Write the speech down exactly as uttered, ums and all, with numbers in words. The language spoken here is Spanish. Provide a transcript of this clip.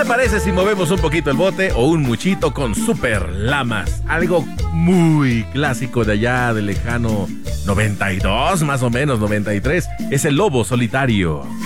parece si movemos un poquito el bote o un muchito con Super Lamas? Algo muy clásico de allá, del lejano noventa y dos, más o menos, noventa y tres. Es el Lobo Solitario.